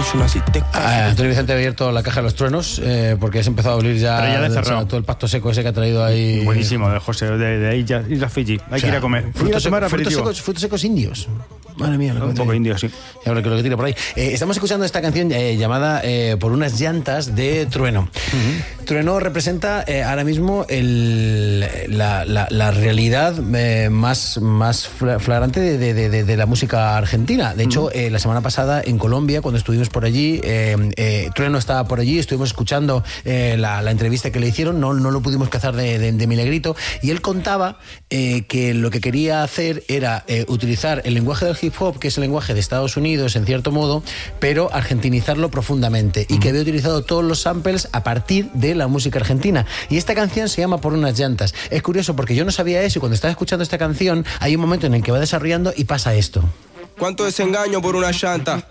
Antonio Vicente ha abierto la caja de los truenos porque has empezado a abrir ya todo el pacto seco ese que ha traído ahí. Buenísimo, de José, de Isla Fiji. Hay que ir a comer. Frutos secos indios. Madre mía, un poco indio, sí. Lo que tira por ahí. Estamos escuchando esta canción llamada Por unas llantas de Trueno. Trueno representa ahora mismo la realidad más flagrante de la música argentina. De hecho, la semana pasada en Colombia, cuando estuvimos por allí, Trueno estaba por allí, estuvimos escuchando la entrevista que le hicieron, no lo pudimos cazar de milagrito, y él contaba que lo que quería hacer era utilizar el lenguaje del hip hop, que es el lenguaje de Estados Unidos en cierto modo, pero argentinizarlo profundamente, y que había utilizado todos los samples a partir de la música argentina. Y esta canción se llama Por unas llantas. Es curioso porque yo no sabía eso, y cuando estaba escuchando esta canción hay un momento en el que va desarrollando y pasa esto. ¿Cuánto desengaño por una llanta?